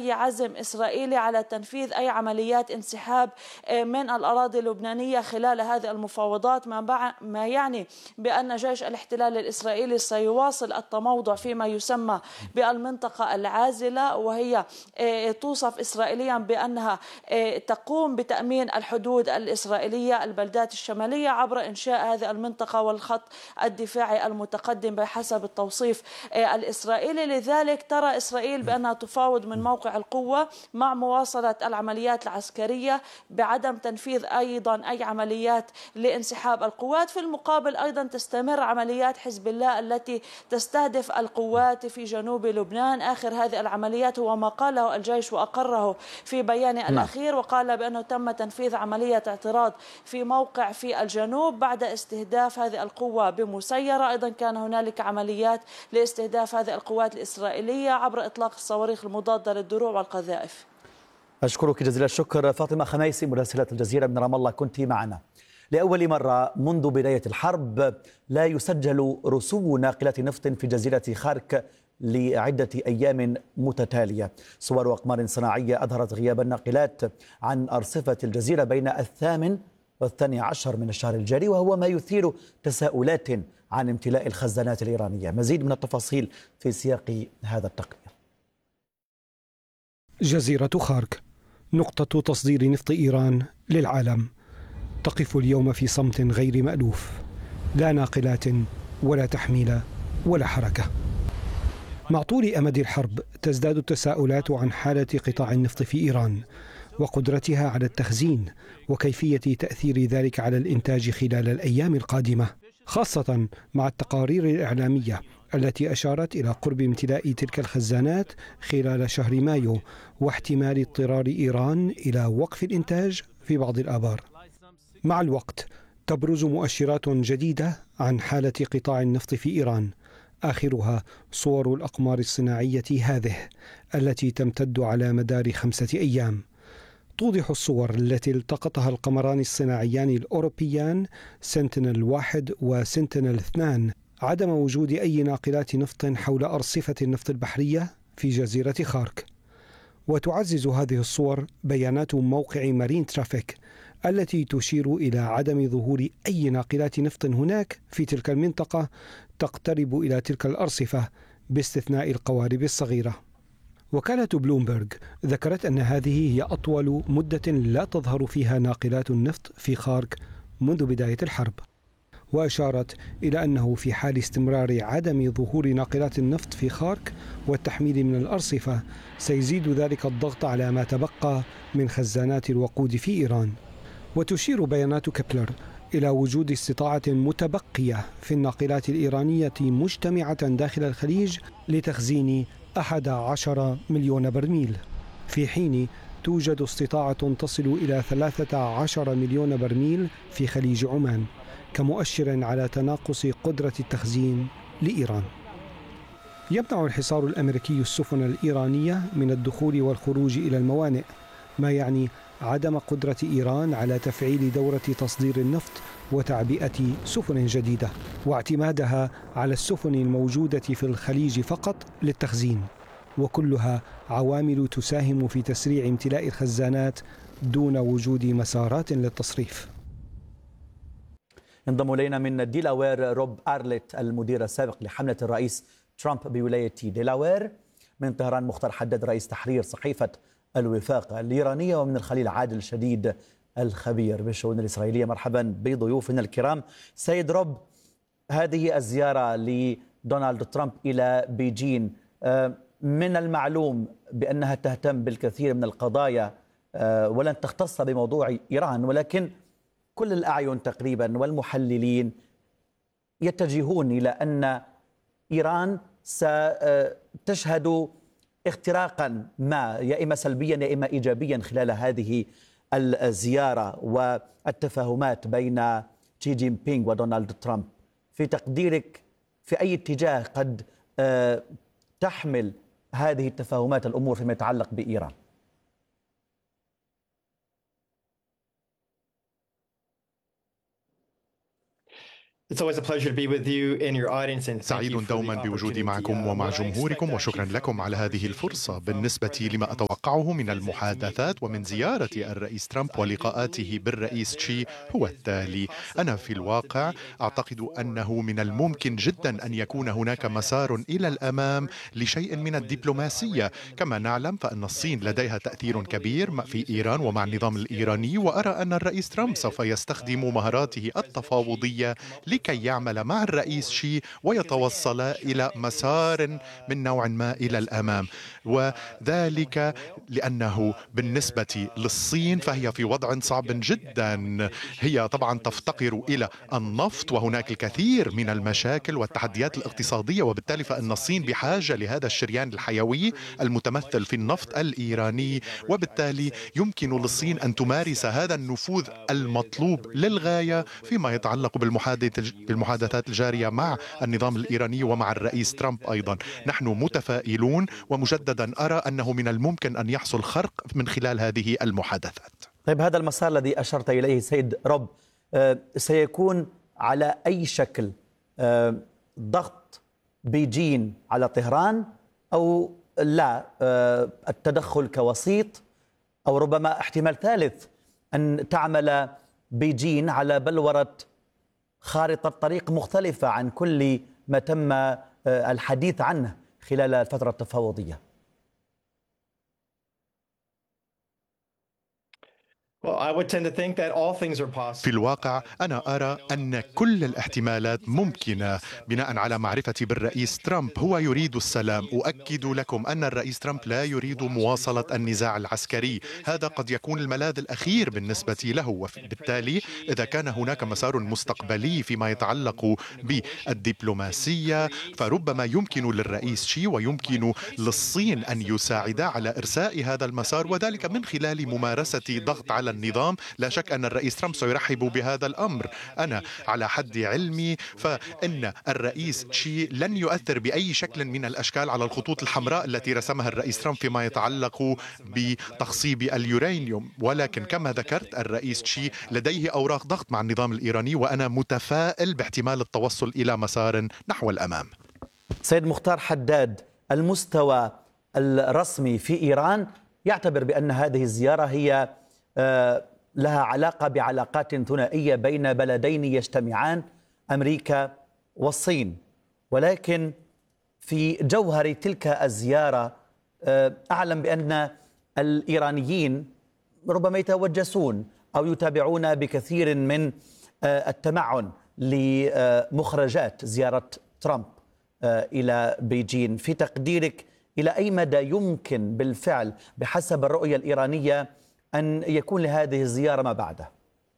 أي عزم إسرائيلي على تنفيذ أي عمليات انسحاب من الأراضي اللبنانية خلال هذه المفاوضات، ما يعني بأن جيش الاحتلال الإسرائيلي سيواصل التموضع فيما يسمى بالمنطقة العازلة، وهي توصف إسرائيليا بأنها تقوم بتأمين الحدود الإسرائيلية البلدات الشمالية عبر إنشاء هذه المنطقة والخط الدفاعي المتقدم بحسب التوصيف الإسرائيلي. لذلك ترى إسرائيل بأنها تفاوض من موقع القوة مع مواصلة العمليات العسكرية بعدم تنفيذ أيضا أي عمليات لانسحاب القوات. في المقابل أيضا تستمر عمليات حزب الله التي تستهدف القوات في جنوب لبنان. آخر هذه العمليات هو ما قاله الجيش وأقره في بيانه الأخير، وقال بأنه تم تنفيذ عملية اعتراض في موقع في الجنوب بعد استهداف هذه القوة بمسيرة. أيضا كان هنالك عمليات لاستهداف هذه القوات الإسرائيلية عبر إطلاق الصواريخ المضادة للدروع والقذائف. أشكرك جزيل الشكر فاطمة خميسي مراسلة الجزيرة من رام الله، كنت معنا. لأول مرة منذ بداية الحرب لا يسجل رسوب ناقلات نفط في جزيرة خارك لعدة أيام متتالية. صور أقمار صناعية أظهرت غياب الناقلات عن أرصفة الجزيرة بين 8 و12 من الشهر الجاري، وهو ما يثير تساؤلات عن امتلاء الخزانات الإيرانية. مزيد من التفاصيل في سياق هذا التقرير. جزيرة خارك نقطة تصدير نفط إيران للعالم تقف اليوم في صمت غير مألوف، لا ناقلات ولا تحميل ولا حركة. مع طول أمد الحرب تزداد التساؤلات عن حالة قطاع النفط في إيران وقدرتها على التخزين وكيفية تأثير ذلك على الإنتاج خلال الأيام القادمة، خاصة مع التقارير الإعلامية التي أشارت إلى قرب امتلاء تلك الخزانات خلال شهر مايو واحتمال اضطرار إيران إلى وقف الإنتاج في بعض الآبار. مع الوقت تبرز مؤشرات جديدة عن حالة قطاع النفط في إيران، آخرها صور الأقمار الصناعية هذه التي تمتد على مدار 5 أيام. توضح الصور التي التقطها القمران الصناعيان الأوروبيان سنتينل 1 وسنتينل 2 عدم وجود أي ناقلات نفط حول أرصفة النفط البحرية في جزيرة خارك. وتعزز هذه الصور بيانات موقع مارين ترافيك التي تشير إلى عدم ظهور أي ناقلات نفط هناك في تلك المنطقة تقترب إلى تلك الأرصفة باستثناء القوارب الصغيرة. وكالة بلومبرغ ذكرت أن هذه هي أطول مدة لا تظهر فيها ناقلات النفط في خارك منذ بداية الحرب، وأشارت إلى أنه في حال استمرار عدم ظهور ناقلات النفط في خارك والتحميل من الأرصفة سيزيد ذلك الضغط على ما تبقى من خزانات الوقود في إيران. وتشير بيانات كبلر إلى وجود استطاعة متبقية في الناقلات الإيرانية مجتمعة داخل الخليج لتخزين 11 مليون برميل، في حين توجد استطاعة تصل إلى 13 مليون برميل في خليج عمان، كمؤشر على تناقص قدرة التخزين لإيران. يمنع الحصار الأمريكي السفن الإيرانية من الدخول والخروج إلى الموانئ، ما يعني عدم قدرة إيران على تفعيل دورة تصدير النفط وتعبئة سفن جديدة، واعتمادها على السفن الموجودة في الخليج فقط للتخزين، وكلها عوامل تساهم في تسريع امتلاء الخزانات دون وجود مسارات للتصريف. ينضم إلينا من ديلاوير روب أرليت المدير السابق لحملة الرئيس ترامب بولاية ديلاوير. من طهران مختار حداد رئيس تحرير صحيفة الوفاق الإيرانية، ومن الخليل عادل شديد الخبير بالشؤون الإسرائيلية. مرحبا بضيوفنا الكرام. سيد روب، هذه الزيارة لدونالد ترامب إلى بيجين من المعلوم بأنها تهتم بالكثير من القضايا ولن تختص بموضوع إيران، ولكن كل الأعين تقريبا والمحللين يتجهون إلى أن إيران ستشهد اختراقا ما، يا إما سلبيا يا إما إيجابيا، خلال هذه الزيارة والتفاهمات بين شي جين بينغ ودونالد ترامب. في تقديرك في أي اتجاه قد تحمل هذه التفاهمات الأمور فيما يتعلق بإيران؟ سعيد دوما بوجودي معكم ومع جمهوركم، وشكرا لكم على هذه الفرصة. بالنسبة لما أتوقعه من المحادثات ومن زيارة الرئيس ترامب ولقاءاته بالرئيس شي هو التالي: أنا في الواقع أعتقد أنه من الممكن جدا أن يكون هناك مسار إلى الأمام لشيء من الدبلوماسية. كما نعلم فإن الصين لديها تأثير كبير في إيران ومع النظام الإيراني، وأرى أن الرئيس ترامب سوف يستخدم مهاراته التفاوضية لكي يعمل مع الرئيس شي ويتوصل إلى مسار من نوع ما إلى الأمام. وذلك لأنه بالنسبة للصين فهي في وضع صعب جدا. هي طبعا تفتقر إلى النفط، وهناك الكثير من المشاكل والتحديات الاقتصادية، وبالتالي فإن الصين بحاجة لهذا الشريان الحيوي المتمثل في النفط الإيراني، وبالتالي يمكن للصين أن تمارس هذا النفوذ المطلوب للغاية فيما يتعلق بالمحادثات الجارية مع النظام الإيراني ومع الرئيس ترامب أيضا. نحن متفائلون، ومجددا أرى أنه من الممكن أن يحصل خرق من خلال هذه المحادثات. طيب، هذا المسار الذي أشرت إليه سيد روب سيكون على أي شكل؟ ضغط بيجين على طهران أو لا التدخل كوسيط، أو ربما احتمال ثالث أن تعمل بيجين على بلورة خارطة طريق مختلفة عن كل ما تم الحديث عنه خلال الفترة التفاوضية؟ في الواقع أنا أرى أن كل الاحتمالات ممكنة بناء على معرفتي بالرئيس ترامب. هو يريد السلام. أؤكد لكم أن الرئيس ترامب لا يريد مواصلة النزاع العسكري. هذا قد يكون الملاذ الأخير بالنسبة له، وبالتالي إذا كان هناك مسار مستقبلي فيما يتعلق بالدبلوماسية فربما يمكن للرئيس شي ويمكن للصين أن يساعدا على إرساء هذا المسار، وذلك من خلال ممارسة ضغط على النظام. لا شك أن الرئيس ترامب سيرحب بهذا الأمر. أنا على حد علمي فإن الرئيس شي لن يؤثر بأي شكل من الأشكال على الخطوط الحمراء التي رسمها الرئيس ترامب فيما يتعلق بتخصيب اليورانيوم، ولكن كما ذكرت الرئيس شي لديه أوراق ضغط مع النظام الإيراني، وأنا متفائل باحتمال التوصل إلى مسار نحو الأمام. سيد مختار حداد، المستوى الرسمي في إيران يعتبر بأن هذه الزيارة هي لها علاقة بعلاقات ثنائية بين بلدين يجتمعان، أمريكا والصين، ولكن في جوهر تلك الزيارة أعلم بأن الإيرانيين ربما يتوجسون أو يتابعون بكثير من التمعن لمخرجات زيارة ترامب إلى بيجين. في تقديرك إلى أي مدى يمكن بالفعل بحسب الرؤية الإيرانية أن يكون لهذه الزيارة ما بعده؟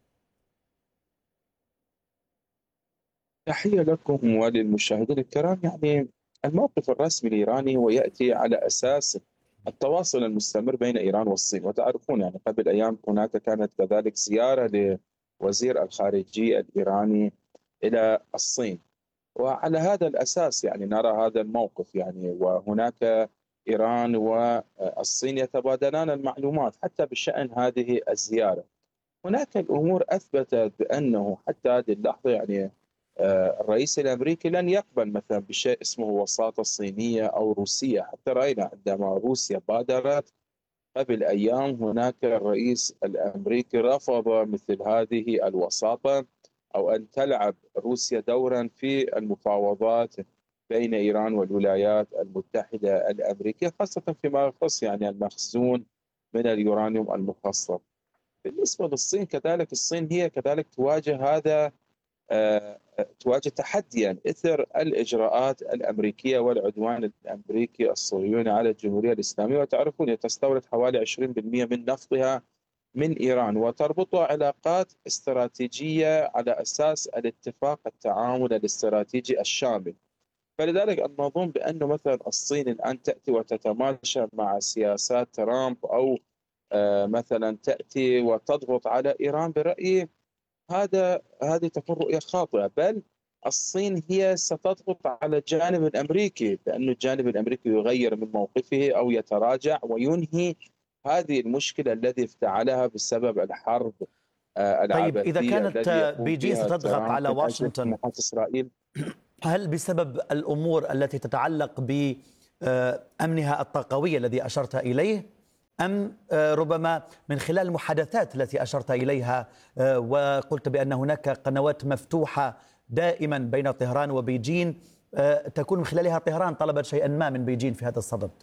تحية لكم وللمشاهدين الكرام. يعني الموقف الرسمي الإيراني هو يأتي على أساس التواصل المستمر بين إيران والصين، وتعرفون يعني قبل أيام هناك كانت كذلك زيارة لوزير الخارجية الإيراني إلى الصين، وعلى هذا الأساس يعني نرى هذا الموقف يعني، وهناك إيران والصين يتبادلان المعلومات حتى بشأن هذه الزيارة. هناك الأمور أثبتت بأنه حتى هذه اللحظة يعني الرئيس الأمريكي لن يقبل مثلا بشيء اسمه وساطة صينية أو روسية. حتى رأينا عندما روسيا بادرت قبل أيام هناك الرئيس الأمريكي رفض مثل هذه الوساطة أو أن تلعب روسيا دورا في المفاوضات بين إيران والولايات المتحدة الأمريكية، خاصة فيما يخص يعني المخزون من اليورانيوم المخصب. بالنسبة للصين كذلك، الصين هي كذلك تواجه هذا تواجه تحديا إثر الإجراءات الأمريكية والعدوان الأمريكي الصهيوني على الجمهورية الإسلامية، وتعرفون هي تستورد حوالي 20% من نفطها من إيران، وتربطها علاقات استراتيجية على أساس الاتفاق التعاون الاستراتيجي الشامل. فلذلك أنا أظن بأنه مثلا الصين الآن تأتي وتتماشى مع سياسات ترامب أو مثلا تأتي وتضغط على إيران، برأيي هذه تكون رؤية خاطئة. بل الصين هي ستضغط على الجانب الأمريكي، لأن الجانب الأمريكي يغير من موقفه أو يتراجع وينهي هذه المشكلة التي افتعلها بسبب الحرب طيب إذا العبثية كانت التي يقوم بيجين فيها ستضغط ترامب على من أجل واشنطن، طموحات إسرائيل. هل بسبب الأمور التي تتعلق بأمنها الطاقوي الذي أشرت إليه، أم ربما من خلال المحادثات التي أشرت إليها وقلت بأن هناك قنوات مفتوحة دائما بين طهران وبيجين تكون من خلالها طهران طلبت شيئا ما من بيجين في هذا الصدد؟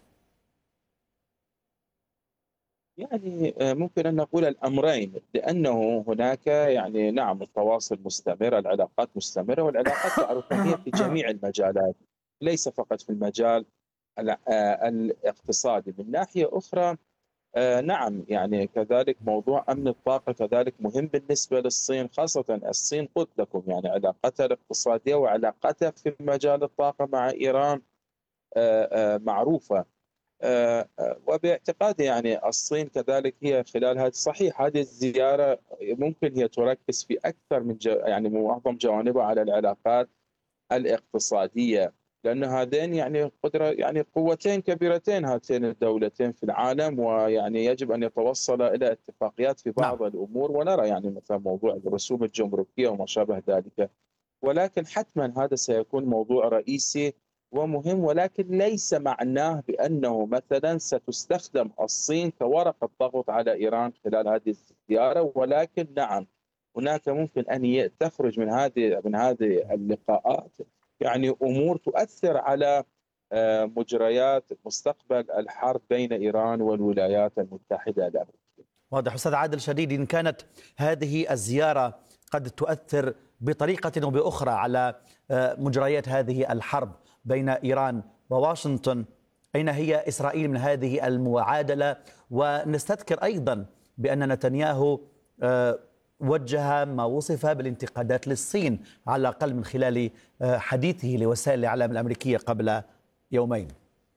يعني ممكن أن نقول الأمرين، لأنه هناك يعني نعم التواصل مستمر، العلاقات مستمرة، والعلاقات تعرفون هي في جميع المجالات ليس فقط في المجال الاقتصادي. من ناحية أخرى نعم يعني كذلك موضوع أمن الطاقة كذلك مهم بالنسبة للصين، خاصة الصين قلت لكم يعني علاقتها الاقتصادية وعلاقتها في مجال الطاقة مع إيران معروفة. وباعتقادي يعني الصين كذلك هي خلال هذه صحيح هذه الزيارة ممكن هي تركز في أكثر من يعني معظم جوانبها على العلاقات الاقتصادية، لأن هذين يعني قدرة يعني قوتين كبيرتين هاتين الدولتين في العالم، ويعني يجب أن يتوصل إلى اتفاقيات في بعض الأمور، ونرى يعني مثلا موضوع الرسوم الجمركية وما شابه ذلك. ولكن حتما هذا سيكون موضوع رئيسي ومهم، ولكن ليس معناه بأنه مثلا ستستخدم الصين كورقة ضغط على إيران خلال هذه الزيارة. ولكن نعم هناك ممكن أن تخرج من هذه اللقاءات يعني أمور تؤثر على مجريات مستقبل الحرب بين إيران والولايات المتحدة الأمريكية. واضح. أستاذ عادل شديد، إن كانت هذه الزيارة قد تؤثر بطريقة أو بأخرى على مجريات هذه الحرب بين إيران وواشنطن، أين هي إسرائيل من هذه المعادلة؟ ونستذكر أيضا بأن نتنياهو وجه ما وصف بالانتقادات للصين على الأقل من خلال حديثه لوسائل الإعلام الأمريكية قبل يومين.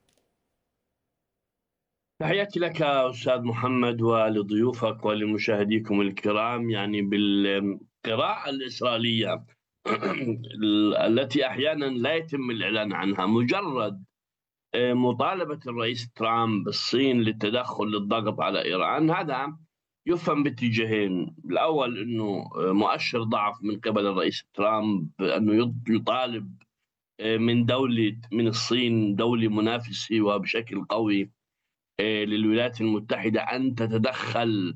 تحياتي لك أستاذ محمد ولضيوفك ولمشاهديكم الكرام. يعني بالقراءة الإسرائيلية التي أحيانا لا يتم الإعلان عنها، مجرد مطالبة الرئيس ترامب بالصين للتدخل للضغط على إيران، هذا يفهم باتجاهين. الأول أنه مؤشر ضعف من قبل الرئيس ترامب أنه يطالب من الصين دولة منافسة وبشكل قوي للولايات المتحدة أن تتدخل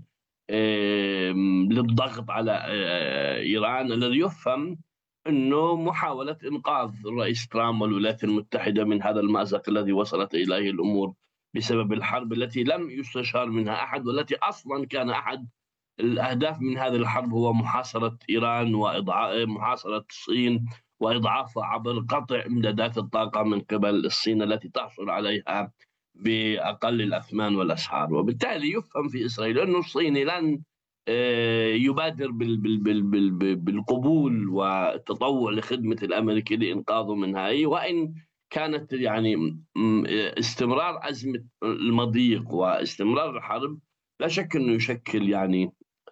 للضغط على إيران، الذي يفهم أنه محاولة إنقاذ الرئيس ترامب والولايات المتحدة من هذا المأزق الذي وصلت إليه الأمور بسبب الحرب التي لم يستشار منها أحد، والتي أصلا كان أحد الأهداف من هذه الحرب هو محاصرة إيران ومحاصرة الصين وإضعافها عبر قطع إمدادات الطاقة من قبل الصين التي تحصل عليها بأقل الأثمان والأسعار. وبالتالي يفهم في إسرائيل أن الصيني لن يبادر بالقبول والتطوع لخدمة الأمريكي لإنقاذه من هاي، وإن كانت يعني استمرار أزمة المضيق واستمرار الحرب لا شك أنه يشكل يعني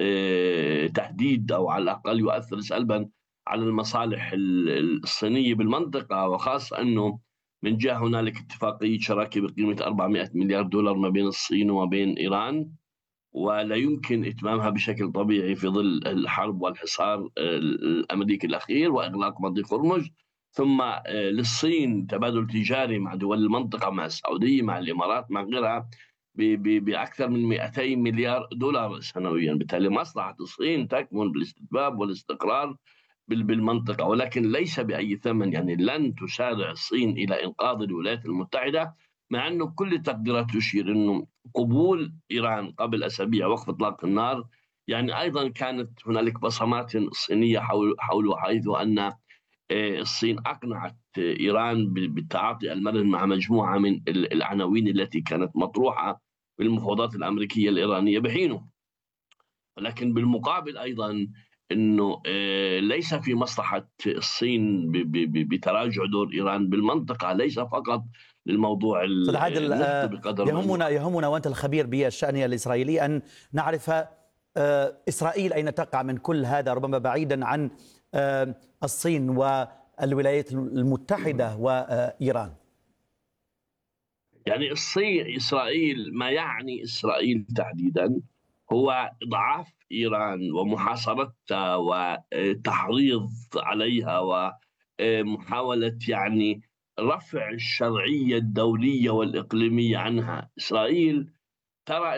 تهديد أو على الأقل يؤثر سلبا على المصالح الصينية بالمنطقة، وخاصة أنه من جهة هنالك اتفاقية شراكة بقيمة 400 مليار دولار ما بين الصين وما بين إيران، ولا يمكن إتمامها بشكل طبيعي في ظل الحرب والحصار الأمريكي الأخير وإغلاق مضيق هرمز. ثم للصين تبادل تجاري مع دول المنطقة، مع السعودية، مع الإمارات، مع غيرها بأكثر من 200 مليار دولار سنويا. بالتالي مصلحة الصين تكمن بالاستتباب والاستقرار بالمنطقة، ولكن ليس بأي ثمن. يعني لن تسارع الصين إلى إنقاذ الولايات المتحدة، مع أنه كل التقديرات تشير أنه قبول إيران قبل أسابيع وقف إطلاق النار يعني أيضا كانت هنالك بصمات صينية حول حيث أن الصين أقنعت إيران بالتعاطي المرن مع مجموعة من العناوين التي كانت مطروحة بالمفاوضات الأمريكية الإيرانية بحينه. ولكن بالمقابل أيضا أنه ليس في مصلحة الصين بتراجع دور إيران بالمنطقة، ليس فقط للموضوع النفط بقدر يهمنا وأنت الخبير بالشأن الإسرائيلي أن نعرف إسرائيل أين تقع من كل هذا، ربما بعيدا عن الصين والولايات المتحدة وإيران. يعني إسرائيل، ما يعني إسرائيل تحديدا هو إضعاف إيران ومحاصرتها وتحريض عليها ومحاولة يعني رفع الشرعية الدولية والإقليمية عنها. إسرائيل ترى